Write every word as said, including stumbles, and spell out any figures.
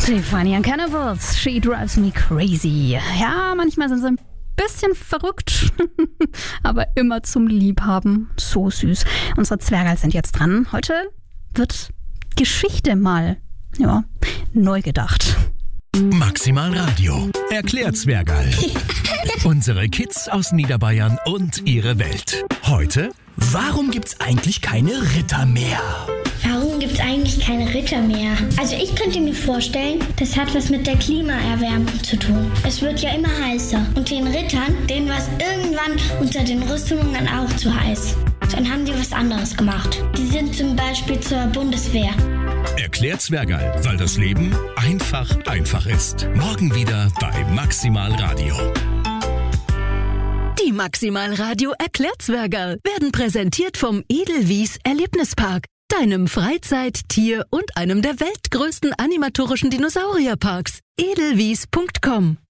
Stefania and Cannibals, She Drives Me Crazy. Ja, manchmal sind sie ein bisschen verrückt, aber immer zum Liebhaben. So süß. Unsere Zwergerl sind jetzt dran. Heute wird Geschichte mal, ja, neu gedacht. Maximal Radio. Erklärt Zwergerl. Unsere Kids aus Niederbayern und ihre Welt. Heute: Warum gibt's eigentlich keine Ritter mehr? Warum gibt es eigentlich keine Ritter mehr? Also ich könnte mir vorstellen, das hat was mit der Klimaerwärmung zu tun. Es wird ja immer heißer. Und den Rittern, denen war es irgendwann unter den Rüstungen auch zu heiß. Dann haben die was anderes gemacht. Die sind zum Beispiel zur Bundeswehr. Erklärt Zwergerl, weil das Leben einfach einfach ist. Morgen wieder bei Maximal Radio. Die Maximal Radio Erklärt Zwergerl werden präsentiert vom Edelwies Erlebnispark, deinem Freizeit-, Tier- und einem der weltgrößten animatorischen Dinosaurierparks. edelwies punkt com